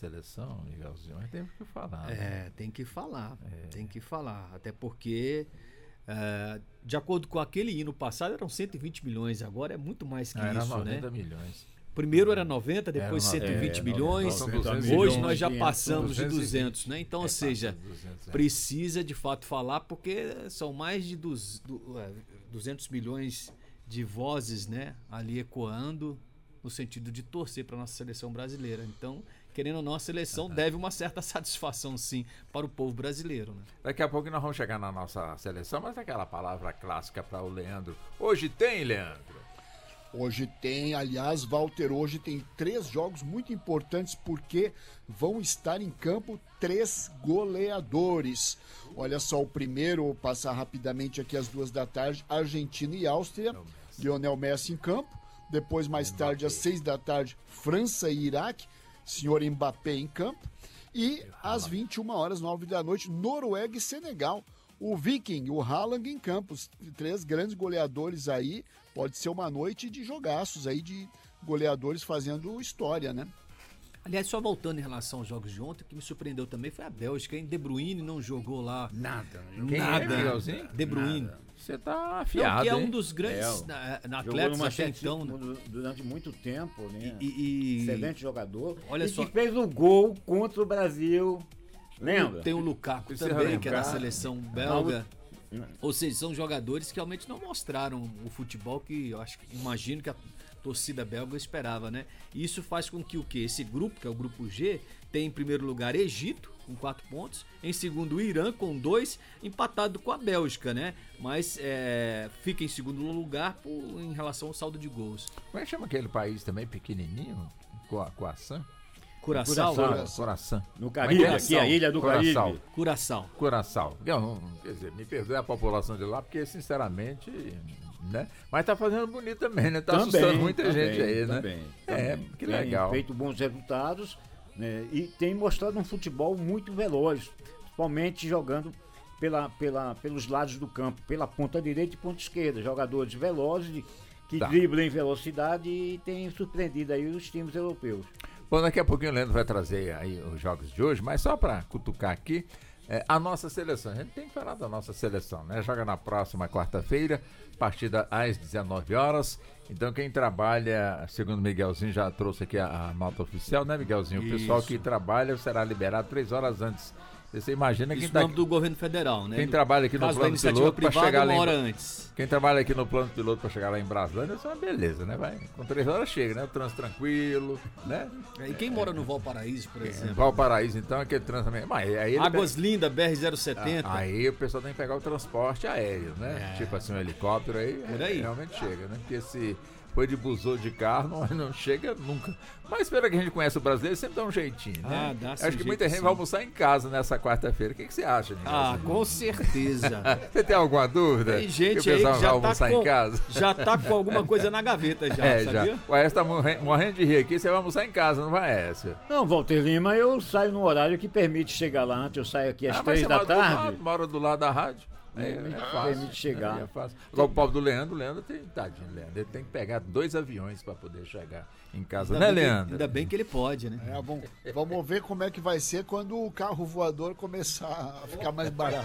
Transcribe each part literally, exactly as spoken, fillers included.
seleção, Miguelzinho, mas temos que falar. É, né? tem que falar, é. tem que falar, até porque é, de acordo com aquele hino passado eram cento e vinte milhões, agora é muito mais que ah, isso, era noventa né? milhões. Primeiro era noventa, depois era cento e vinte é, milhões, noventa, hoje milhões, nós já quinhentos, passamos de duzentos, né? Então, é, ou seja, duzentos, é. precisa de fato falar, porque são mais de duzentos milhões de vozes, né, ali ecoando no sentido de torcer para a nossa seleção brasileira. Então, querendo ou não, a seleção uhum. deve uma certa satisfação, sim, para o povo brasileiro. Né? Daqui a pouco nós vamos chegar na nossa seleção, mas aquela palavra clássica para o Leandro. Hoje tem, Leandro? Hoje tem, aliás, Walter, hoje tem três jogos muito importantes porque vão estar em campo três goleadores. Olha só, o primeiro, vou passar rapidamente aqui às duas da tarde, Argentina e Áustria, Lionel Messi em campo. Depois, mais Mbappé. tarde, às seis da tarde, França e Iraque, senhor Mbappé em campo. E às vinte e uma horas, nove da noite, Noruega e Senegal. O Viking, o Haaland em campos, três grandes goleadores aí, pode ser uma noite de jogaços aí, de goleadores fazendo história, né? Aliás, só voltando em relação aos jogos de ontem, o que me surpreendeu também foi a Bélgica, hein? De Bruyne não jogou lá. Nada. Quem Nada. É, De Bruyne. Nada. Você tá afiado, não, que é um hein? dos grandes é, na, atletas até então. Né? Durante muito tempo, né? E, e, excelente jogador. Olha e só. que fez o gol contra o Brasil. Lembra? Tem o Lukaku Você também, que é da seleção belga. Não. Ou seja, são jogadores que realmente não mostraram o futebol que eu acho que imagino que a torcida belga esperava, né? E isso faz com que o quê? Esse grupo, que é o grupo G, tem em primeiro lugar Egito, com quatro pontos, em segundo o Irã, com dois, empatado com a Bélgica, né? Mas é, fica em segundo lugar por, em relação ao saldo de gols. Como é que chama aquele país também pequenininho? Coaçã? Curaçao. Coração. No Caribe, aqui a ilha do Curaçao. Caribe. Curaçao. Curaçao. Quer dizer, me perdoe a população de lá, porque sinceramente, né? Mas tá fazendo bonito também, né? Tá também, assustando muita também, gente aí, né? Também, é, também. que tem legal. Tem feito bons resultados, né? E tem mostrado um futebol muito veloz, principalmente jogando pela, pela, pelos lados do campo, pela ponta direita e ponta esquerda. Jogadores velozes, que tá. driblam em velocidade e tem surpreendido aí os times europeus. Bom, daqui a pouquinho o Leandro vai trazer aí os jogos de hoje, mas só para cutucar aqui, é, a nossa seleção, a gente tem que falar da nossa seleção, né? Joga na próxima quarta-feira, partida às dezenove horas, então quem trabalha, segundo o Miguelzinho, já trouxe aqui a, a nota oficial, né, Miguelzinho? O pessoal Isso. que trabalha será liberado três horas antes. Você imagina quem Isso tá no âmbito do governo federal, né? Quem trabalha aqui no Caso plano piloto para chegar lá uma hora em... antes. Quem trabalha aqui no plano piloto para chegar lá em Brasília, isso é uma beleza, né? Vai, com três horas chega, né? O trânsito tranquilo, né? E quem é, mora no Valparaíso, por exemplo? Valparaíso, então, aquele trânsito também. Mas aí Águas pega... Lindas, B R zero setenta. Ah, aí o pessoal tem que pegar o transporte aéreo, né? É. Tipo assim, um helicóptero aí, por aí. É, realmente chega, né? Porque se foi de busou de carro, não, não chega nunca. Mas espera que a gente conhece o brasileiro, sempre dá um jeitinho, né? Ah, dá sim. Acho que muita gente sim. vai almoçar em casa nessa quarta-feira. O que, que você acha, Nicolas? Ah, com certeza. Você tem alguma dúvida? Tem gente que o aí que vai já almoçar tá, com, em casa? já tá com alguma coisa na gaveta já, é, sabia? Já. O Aécio tá morrendo, morrendo de rir aqui, você vai almoçar em casa, não vai, Aécio? Não, Walter Lima, eu saio no horário que permite chegar lá antes, eu saio aqui às ah, três da tarde. Mora do lado da rádio. É, é, é fácil. Permite chegar. É, é fácil. Igual o pobre do Leandro, o Leandro tem, tadinho, Leandro, ele tem que pegar dois aviões para poder chegar em casa, ainda né, bem, Leandro? Ainda bem que ele pode, né? É, vamos, vamos ver como é que vai ser quando o carro voador começar a ficar mais barato.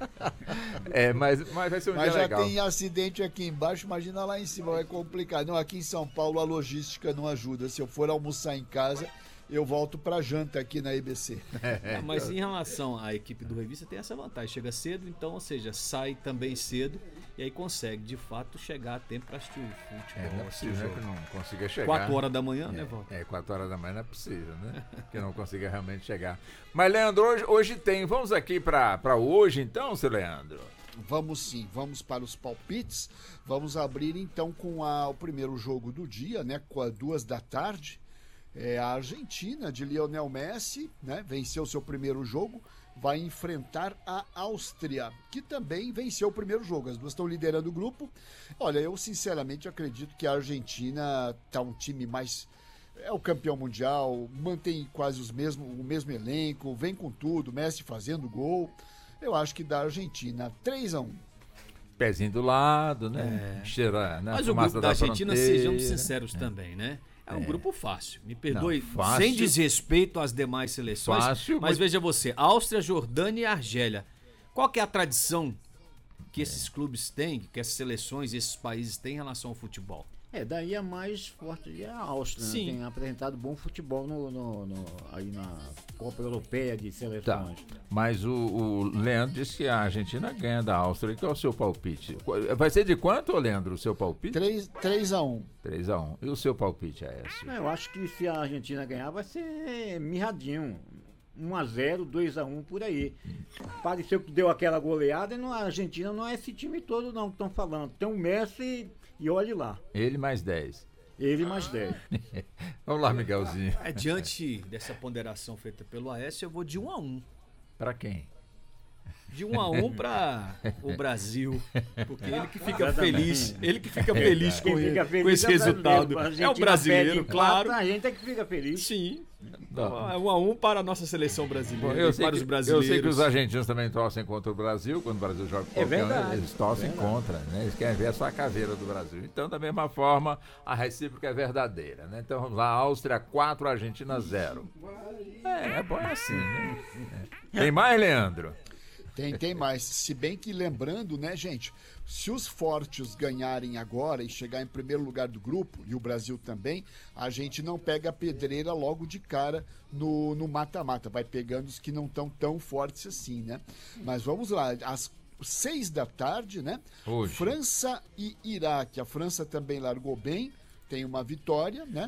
É, mas, mas vai ser um mas dia legal. Mas já tem acidente aqui embaixo, imagina lá em cima, vai complicar. Não, aqui em São Paulo a logística não ajuda. Se eu for almoçar em casa, eu volto pra janta aqui na I B C. É, mas em relação à equipe do Revista, tem essa vantagem. Chega cedo, então, ou seja, sai também cedo e aí consegue, de fato, chegar a tempo para assistir o futebol. É, não é possível que não consiga chegar. quatro horas da manhã, é, né, Walter? É, quatro horas da manhã não é possível, né? Que não consiga realmente chegar. Mas, Leandro, hoje, hoje tem. Vamos aqui para hoje, então, seu Leandro? Vamos sim, vamos para os palpites. Vamos abrir, então, com a, o primeiro jogo do dia, né? Com as duas da tarde. É, a Argentina de Lionel Messi, né, venceu seu primeiro jogo, vai enfrentar a Áustria, que também venceu o primeiro jogo. As duas estão liderando o grupo. Olha, eu sinceramente acredito que a Argentina tá um time mais... É o campeão mundial, mantém quase os mesmo, o mesmo elenco, vem com tudo, Messi fazendo gol. Eu acho que da Argentina, três a um. Pezinho do lado, né? É. Cheira, né? Mas o grupo da Argentina, fronteira. Sejamos sinceros é. também, né? É um É. grupo fácil. Me perdoe, Não, fácil. sem desrespeito às demais seleções. Fácil, mas mas- veja você, Áustria, Jordânia e Argélia. Qual que é a tradição que esses clubes têm, que essas seleções, esses países têm em relação ao futebol? É, daí a mais forte é a Áustria, né? Sim. Tem apresentado bom futebol no, no- no- aí na Copa Europeia de Tá. Seleções. Mas o, o Leandro disse que a Argentina ganha da Áustria. Qual é o seu palpite? Vai ser de quanto, Leandro, o seu palpite? três a um. três a um. E o seu palpite é esse? Eu acho que se a Argentina ganhar vai ser mirradinho. um a zero, dois a um por aí. Pareceu que deu aquela goleada e não, a Argentina não é esse time todo não que estão falando. Tem o Messi e olhe lá. Ele mais dez. Ele mais dez. Vamos lá, Miguelzinho. É, diante dessa ponderação feita pelo Aécio, eu vou de um a um. Pra quem? De um a um para o Brasil. Porque ele que fica Exatamente. feliz. Ele que fica feliz com, Quem fica ele- feliz com esse é o resultado. brasileiro. A É o Argentina brasileiro, perde claro. quatro, a gente é que fica feliz. Sim. Não. É um a um para a nossa seleção brasileira. Bom, eu, e sei para que, os eu brasileiros. sei que os argentinos também torcem contra o Brasil. Quando o Brasil joga com É qualquer um, verdade, eles torcem é verdade. contra, né? Eles querem ver a sua caveira do Brasil. Então, da mesma forma, a recíproca é verdadeira, né? Então, vamos lá, Áustria quatro, Argentina zero. É, é bom assim, né? É. Tem mais, Leandro? Tem, tem mais. Se bem que lembrando, né, gente? Se os fortes ganharem agora e chegar em primeiro lugar do grupo, e o Brasil também, a gente não pega a pedreira logo de cara no no mata-mata. Vai pegando os que não estão tão fortes assim, né? Mas vamos lá. Às seis da tarde, né? Hoje. França e Iraque. A França também largou bem, tem uma vitória, né?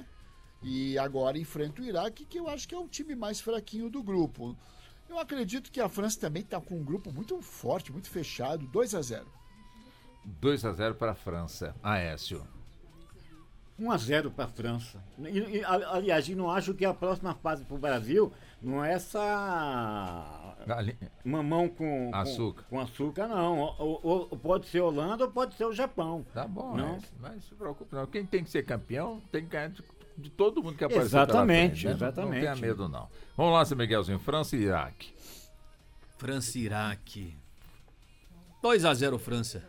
E agora enfrenta o Iraque, que eu acho que é o time mais fraquinho do grupo. Eu acredito que a França também está com um grupo muito forte, muito fechado, dois a zero. dois a zero para a França. Aécio. um a zero para a França. E, e, a- aliás, e não acho que a próxima fase para o Brasil não é essa Ali- mamão com com- Açúcar. Com, açúcar, não. Ou, ou- ou pode ser Holanda ou pode ser o Japão. Tá bom, Não. Aécio, mas não se preocupe não. Quem tem que ser campeão tem que ganhar de, de todo mundo que aparecer pela Exatamente, frente, né? Não- exatamente. Não tenha medo, não. Vamos lá, seu Miguelzinho. França e Iraque. França e Iraque. dois a zero França.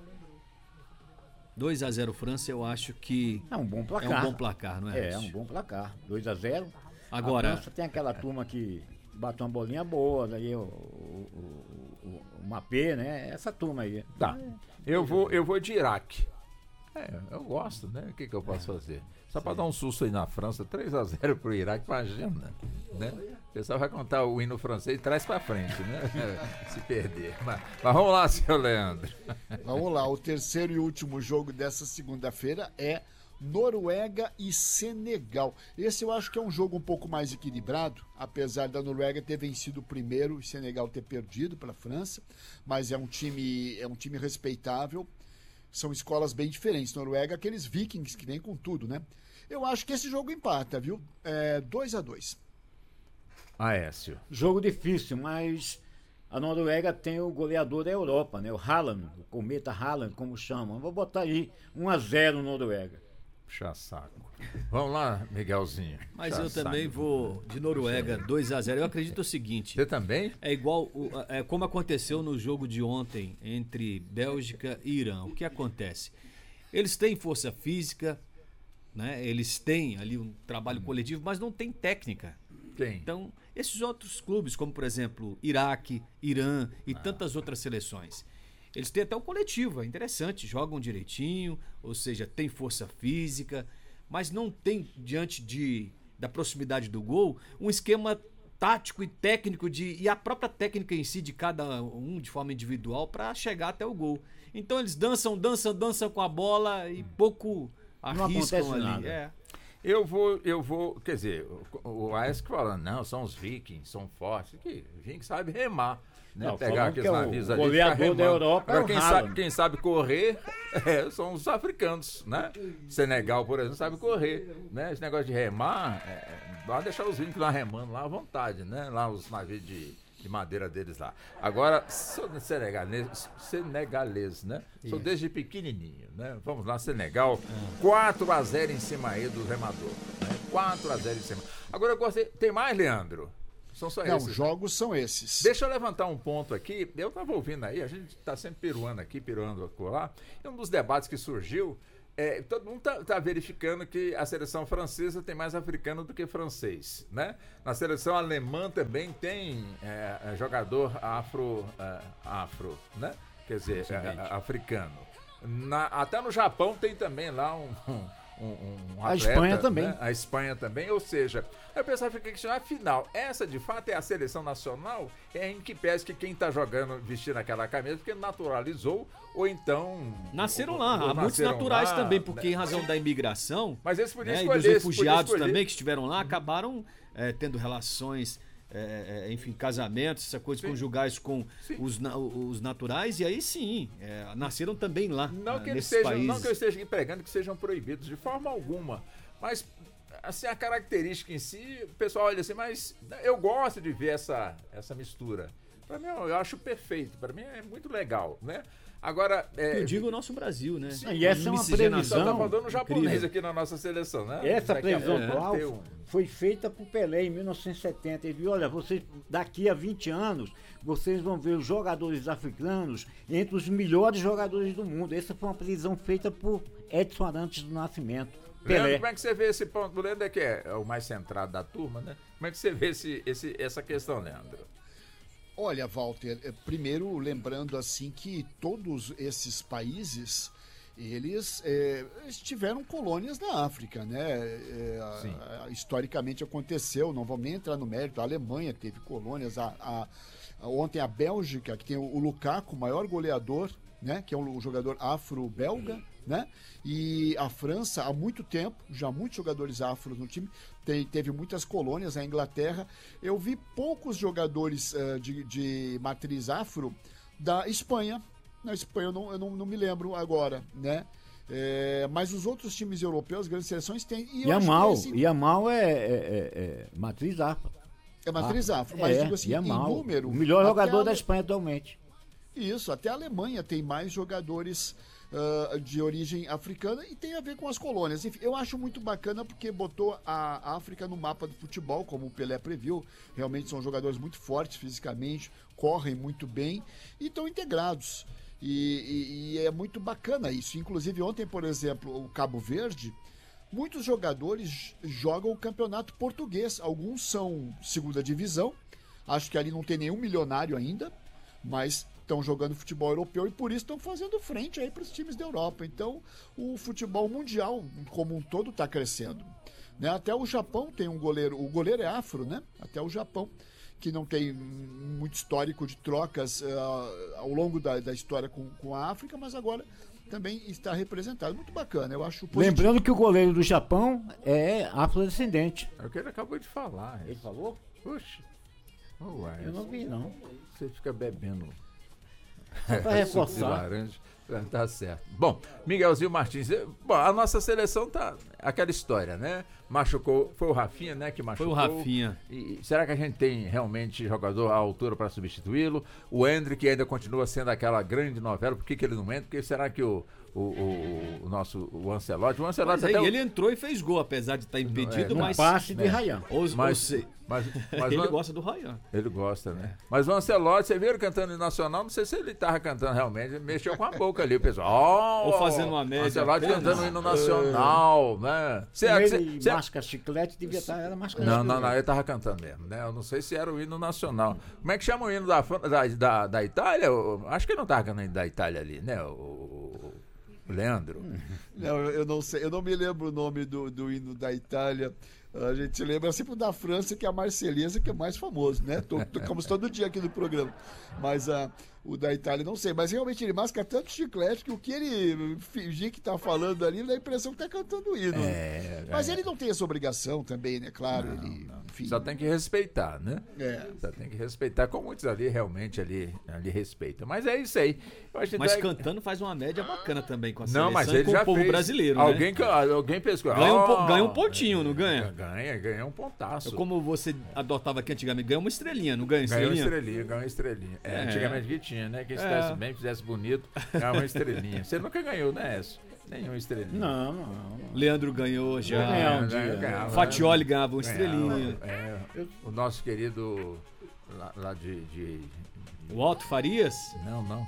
dois a zero França, eu acho que É um bom é placar. um bom placar, não é? É, é Aécio? um bom placar. dois a zero. Agora- A França tem aquela turma que bate uma bolinha boa, daí o, o, o, o, o Mapê, né? Essa turma aí. Tá. Eu vou, eu vou de Iraque. É, eu gosto, né? O que, que eu posso fazer? Só para dar um susto aí na França, três a zero pro Iraque, imagina, né? O pessoal vai contar o hino francês traz para frente, né? Se perder. Mas, mas vamos lá, seu Leandro. Vamos lá, o terceiro e último jogo dessa segunda-feira é Noruega e Senegal. Esse eu acho que é um jogo um pouco mais equilibrado, apesar da Noruega ter vencido o primeiro e Senegal ter perdido para a França, mas é um time, é um time respeitável. São escolas bem diferentes. Noruega, aqueles vikings que vêm com tudo, né? Eu acho que esse jogo empata, viu? É dois a dois. Aécio. Jogo difícil, mas a Noruega tem o goleador da Europa, né? O Haaland, o cometa Haaland, como chamam. Vou botar aí um a zero Noruega. Puxa saco. Vamos lá, Miguelzinho. Mas Puxa eu também saco. vou de Noruega dois a zero. Eu acredito o seguinte. Você também? É igual o- é como aconteceu no jogo de ontem entre Bélgica e Irã. O que acontece? Eles têm força física, né? Eles têm ali um trabalho coletivo, mas não tem técnica. Tem. Então, esses outros clubes, como por exemplo Iraque, Irã e tantas outras seleções, eles têm até o coletivo, é interessante, jogam direitinho, ou seja, tem força física, mas não tem, diante de, da proximidade do gol, um esquema tático e técnico de, e a própria técnica em si de cada um de forma individual para chegar até o gol. Então eles dançam, dançam, dançam com a bola e pouco Não arriscam acontece ali. nada. É. Eu vou, eu vou, quer dizer, o, o Aécio falando, não, são os vikings, são fortes, que vikings sabe remar, né? Não, Pegar falando aqueles que é o navios ali e goleador ficar da remando. Europa é Agora, o quem, Haaland. sabe, quem sabe correr é, são os africanos, né? Senegal, por exemplo, sabe correr, né? Esse negócio de remar, é, vai deixar os vikings lá remando lá à vontade, né? Lá os navios de, de madeira deles lá. Agora, sou senegalês, senegalês, né? Sou desde pequenininho, né? Vamos lá, Senegal, quatro a zero em cima aí do remador, né? quatro a zero em cima. Agora eu gostei, tem mais, Leandro? São só Não, esses. os jogos são esses. Deixa eu levantar um ponto aqui. Eu estava ouvindo aí, a gente está sempre peruando aqui, peruando lá. E um dos debates que surgiu é, todo mundo está tá verificando que a seleção francesa tem mais africano do que francês, né? Na seleção alemã também tem é, jogador afro, é, afro, né? Quer dizer, é, africano. Na, até no Japão tem também lá um... um Um, um atleta, a Espanha também. Né? A Espanha também, ou seja, eu pensava que afinal, essa de fato é a seleção nacional, é em que pese que quem está jogando, vestindo aquela camisa, porque naturalizou, ou então... Nasceram ou, lá, ou há muitos naturais lá, também, porque né? em razão da imigração, mas eles podiam né, escolher, e dos refugiados escolher. também que estiveram lá, acabaram é, tendo relações... É, é, enfim, casamentos, essa coisa sim. conjugais com os, na, os naturais, e aí sim, é, nasceram também lá, não que nesses eles sejam, países. Não que eu esteja pregando que sejam proibidos, de forma alguma, mas assim, a característica em si, o pessoal olha assim, mas eu gosto de ver essa, essa mistura. Para mim, eu acho perfeito, para mim é muito legal, né? Agora... É, eu digo o nosso Brasil, né? Sim, e essa é uma previsão... Só tá falando japonês aqui na nossa seleção, né? Essa previsão é, atual um... foi feita por Pelé em mil novecentos e setenta. Ele viu, olha, vocês, daqui a vinte anos, vocês vão ver os jogadores africanos entre os melhores jogadores do mundo. Essa foi uma previsão feita por Edson Arantes do Nascimento. Pelé. Leandro, como é que você vê esse ponto? O Leandro é que é o mais centrado da turma, né? Como é que você vê esse, esse, essa questão, Leandro? Olha, Walter, primeiro lembrando assim que todos esses países, eles, é, eles tiveram colônias na África, né? É, a, a, historicamente aconteceu, não vamos nem entrar no mérito, a Alemanha teve colônias, a, a, a, ontem a Bélgica, que tem o, o Lukaku, o maior goleador, né? Que é um, um jogador afro-belga, né? E a França, há muito tempo, já muitos jogadores afros no time, tem, teve muitas colônias. A Inglaterra, eu vi poucos jogadores uh, de, de matriz afro da Espanha. Na Espanha eu não, eu não, não me lembro agora, né? É, mas os outros times europeus, grandes seleções, têm. E Yamal, assim, Yamal é, é, é, é matriz afro. É matriz afro, mas é, digo assim, Yamal, em número... o melhor jogador a... da Espanha atualmente. Isso, até a Alemanha tem mais jogadores uh, de origem africana e tem a ver com as colônias. Enfim, eu acho muito bacana porque botou a África no mapa do futebol, como o Pelé previu. Realmente são jogadores muito fortes fisicamente, correm muito bem e estão integrados. E, e, e é muito bacana isso. Inclusive ontem, por exemplo, o Cabo Verde, muitos jogadores jogam o campeonato português. Alguns são segunda divisão, acho que ali não tem nenhum milionário ainda, mas estão jogando futebol europeu e por isso estão fazendo frente aí para os times da Europa. Então o futebol mundial como um todo está crescendo, né? Até o Japão tem um goleiro, o goleiro é afro, né? Até o Japão, que não tem muito histórico de trocas uh, ao longo da, da história com, com a África, mas agora também está representado. Muito bacana, eu acho positivo. Lembrando que o goleiro do Japão é afrodescendente. É o que ele acabou de falar. Ele falou? Puxa. Ué, eu não vi, não. Você fica bebendo. Só pra reforçar. Laranja, tá certo. Bom, Miguelzinho Martins, bom, a nossa seleção tá aquela história, né? Machucou, foi o Rafinha, né, que machucou. Foi o Rafinha. E será que a gente tem realmente jogador à altura para substituí-lo? O Hendrick ainda continua sendo aquela grande novela, por que, que ele não entra? Porque será que o, o, o, o nosso o Ancelotti, o Ancelotti mas até aí, o... ele entrou e fez gol, apesar de estar impedido, é, mas... passe de é. Ryan. Os, Mas, os, mas, mas ele o, gosta do Ryan. Ele gosta, né? Mas o Ancelotti, você viu ele cantando em Nacional, não sei se ele tava cantando realmente, ele mexeu com a boca ali, o pessoal. Oh, ou fazendo uma média. Ancelotti cantando o hino nacional, né? Se ele cê, masca chiclete, devia estar era masca não, chiclete. não, não, ele tava cantando mesmo, né? Eu não sei se era o hino nacional. Como é que chama o hino da, da, da, da Itália? Eu, acho que ele não tava cantando o hino da Itália ali, né? O, o Leandro. Não, eu não sei, eu não me lembro o nome do, do hino da Itália. A gente lembra sempre da França, que é a Marselhesa, que é mais famoso, né? Tocamos todo dia aqui no programa. Mas uh, o da Itália, não sei. Mas realmente ele masca tanto chiclete que o que ele fingir que tá falando ali, dá a impressão que tá cantando o hino. É, mas é. ele não tem essa obrigação também, né? Claro, Não, ele... não. Enfim. Só tem que respeitar, né? É. Só tem que respeitar, como muitos ali realmente ali, ali respeitam. Mas é isso aí. Eu acho Mas que... cantando faz uma média bacana também com a seleção Não, mas e ele com já o povo fez. brasileiro, alguém né? Que, alguém pescou. Ganha um, po- Oh, ganha um pontinho, não ganha? Ganha, ganha um pontaço. Como você adotava aqui antigamente, ganha uma estrelinha, não ganha Ganhou uma estrelinha? estrelinha, ganhou uma estrelinha. É, É. Antigamente que tinha, né? Quem É. estivesse bem, fizesse bonito, ganhava uma estrelinha. Você nunca ganhou, né, Écio? Nenhuma estrelinha. Não, não, não. Leandro ganhou já. Vou ganhar um É, dia. ganhava, Fatioli ganhava uma ganhava, estrelinha. é, o nosso querido lá, lá de, de- O Otto Farias? Não, não.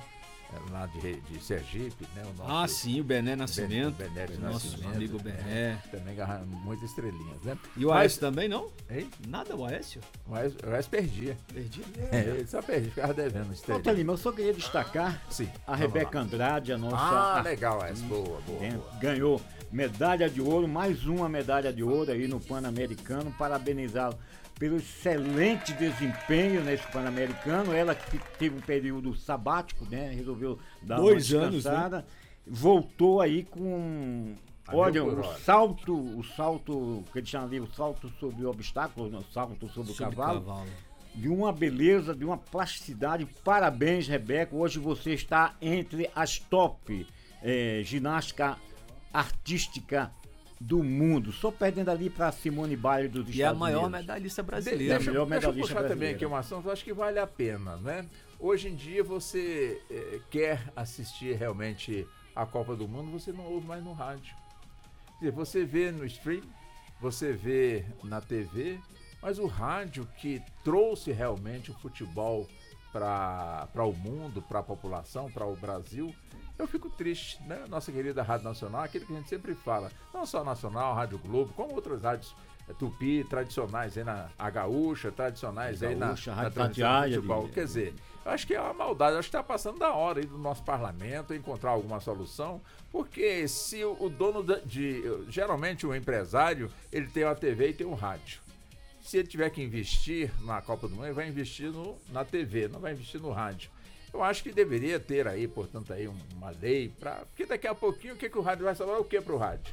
lá de, de Sergipe, né? O nosso Ah, sim, o Bené Nascimento. Bené de Nosso Nascimento, amigo Bené. Também agarra muitas estrelinhas, né? E o Aécio também, não? Hein? Nada, o Aécio? O Aécio, o Aécio perdia. Perdi. É, ele só perdia, ficava devendo estrelinha. Walter Lima, eu só queria destacar Sim, a vamos Rebeca lá. Andrade, a nossa Ah, artista, legal, Aécio. Boa, boa, né? boa. Ganhou medalha de ouro, mais uma medalha de ouro aí no Pan-Americano. Parabenizá-lo pelo excelente desempenho nesse Pan-Americano. Ela que teve um período sabático, né? Resolveu dar Dois uma anos, descansada. Voltou aí com... A Olha, mil por o hora. salto, o salto, que eles chamam ali, o salto sobre obstáculos, não, o salto sobre o Sobre cavalo. cavalo. De uma beleza, de uma plasticidade. Parabéns, Rebeca. Hoje você está entre as top eh, ginástica artística do mundo. Só perdendo ali para Simone Biles dos Estados E é a maior Unidos. medalhista De- brasileira. deixa, melhor deixa eu medalhista puxar também brasileira. aqui uma ação que eu acho que vale a pena, né? Hoje em dia você eh, quer assistir realmente a Copa do Mundo, você não ouve mais no rádio. Quer dizer, você vê no stream, você vê na T V, mas o rádio que trouxe realmente o futebol para o mundo, para a população, para o Brasil, eu fico triste, né? Nossa querida Rádio Nacional, aquilo que a gente sempre fala, não só Nacional, Rádio Globo, como outras rádios eh, Tupi, tradicionais aí na a Gaúcha, tradicionais aí na, Gaúcha, na Rádio transmissão do Tatiaia, futebol. de- Quer dizer, eu acho que é uma maldade, eu acho que está passando da hora aí do nosso parlamento encontrar alguma solução, porque se o, o dono da- de, geralmente o empresário, ele tem uma T V e tem um rádio. Se ele tiver que investir na Copa do Mundo, ele vai investir no, na T V, não vai investir no rádio. Eu acho que deveria ter aí, portanto, aí uma lei para, porque daqui a pouquinho o que que o rádio vai sobrar o que para o rádio?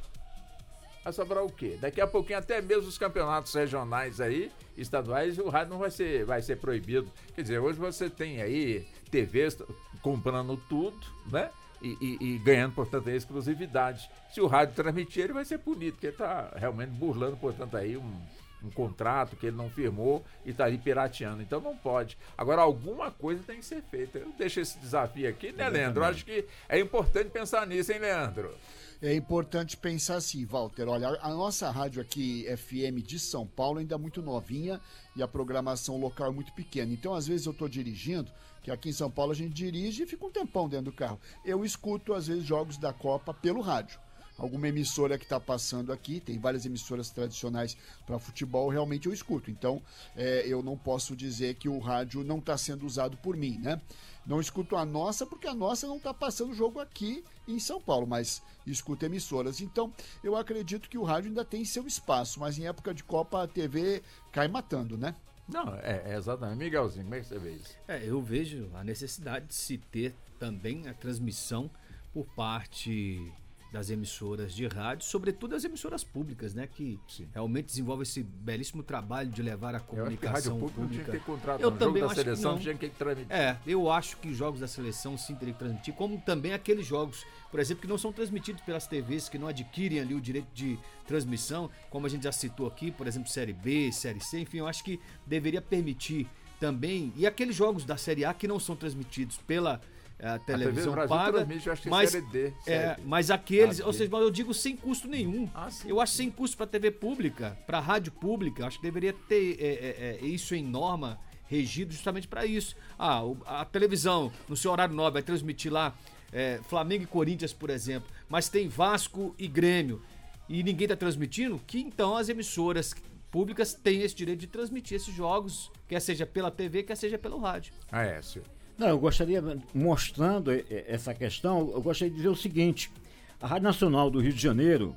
Vai sobrar o quê? Daqui a pouquinho até mesmo os campeonatos regionais aí, estaduais, o rádio não vai ser, vai ser proibido. Quer dizer, hoje você tem aí T Vs comprando tudo, né? E, e- e ganhando, portanto, a exclusividade. Se o rádio transmitir, ele vai ser punido, porque ele está realmente burlando, portanto, aí um, um contrato que ele não firmou e está ali pirateando. Então não pode. Agora, alguma coisa tem que ser feita. Eu deixo esse desafio aqui, né, Leandro? Eu acho que é importante pensar nisso, hein, Leandro? É importante pensar assim, Walter. Olha, a nossa rádio aqui, F M de São Paulo, ainda é muito novinha e a programação local é muito pequena. Então, às vezes, eu estou dirigindo, que aqui em São Paulo a gente dirige e fica um tempão dentro do carro. Eu escuto, às vezes, jogos da Copa pelo rádio. Alguma emissora que está passando aqui, tem várias emissoras tradicionais para futebol, realmente eu escuto. Então, é, eu não posso dizer que o rádio não está sendo usado por mim, né? Não escuto a nossa, porque a nossa não está passando o jogo aqui em São Paulo, mas escuto emissoras. Então, eu acredito que o rádio ainda tem seu espaço, mas em época de Copa a T V cai matando, né? Não, é, é exatamente. Miguelzinho, como é que você vê isso? É, eu vejo a necessidade de se ter também a transmissão por parte das emissoras de rádio, sobretudo as emissoras públicas, né, que Sim. realmente desenvolvem esse belíssimo trabalho de levar a Eu acho que a comunicação Rádio Pública não tinha pública. que ter contrato. Eu no também jogo da acho que seleção não. tinha que transmitir. É, eu acho que os jogos da seleção sim teriam que transmitir, como também aqueles jogos, por exemplo, que não são transmitidos pelas T Vs, que não adquirem ali o direito de transmissão, como a gente já citou aqui, por exemplo, Série B, Série C, enfim, eu acho que deveria permitir também, e aqueles jogos da Série A que não são transmitidos pela a televisão Brasil paga, transmite, eu acho que mas, Série D, é, Série D. mas aqueles, Ah, ou D. seja, eu digo sem custo nenhum. Ah, sim. Eu acho sem custo para T V pública, para rádio pública, acho que deveria ter é, é, é, isso em norma regido justamente para isso. Ah, o- a televisão no seu horário nobre vai transmitir lá é, Flamengo e Corinthians, por exemplo, mas tem Vasco e Grêmio e ninguém está transmitindo, que então as emissoras públicas têm esse direito de transmitir esses jogos, quer seja pela T V, quer seja pelo rádio. Ah, é, senhor. Não, eu gostaria, mostrando eh, eh, essa questão, eu gostaria de dizer o seguinte: a Rádio Nacional do Rio de Janeiro,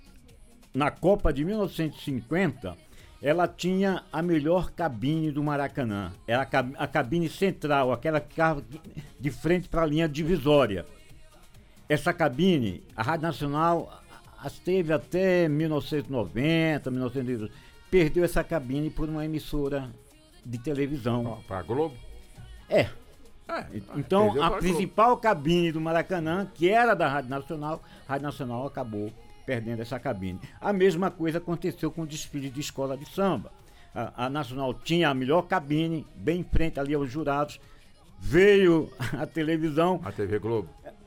na Copa de mil novecentos e cinquenta, ela tinha a melhor cabine do Maracanã. Era a cab- a cabine central, aquela que ficava de frente para a linha divisória. Essa cabine, a Rádio Nacional as teve até mil novecentos e noventa, mil novecentos e oitenta, perdeu essa cabine por uma emissora de televisão. Ó, pra Globo? É. É, Então, perdeu a pra principal cabine do Maracanã, que era da Rádio Nacional, a Rádio Nacional acabou perdendo essa cabine. A mesma coisa aconteceu com o desfile de escola de samba. A, a Nacional tinha a melhor cabine, bem em frente ali aos jurados. Veio a televisão, Globo. A T V Globo.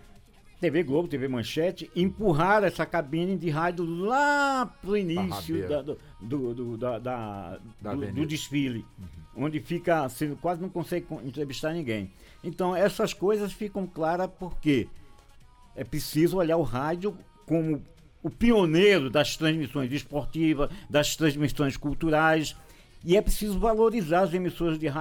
T V Globo, T V Manchete, empurraram essa cabine de rádio lá pro início Barrabeira. da, do, do, do, da, da- Da do- avenida. do desfile. onde fica, você quase não consegue entrevistar ninguém. Então essas coisas ficam claras porque é preciso olhar o rádio como o pioneiro das transmissões esportivas, das transmissões culturais, e é preciso valorizar as emissoras de rádio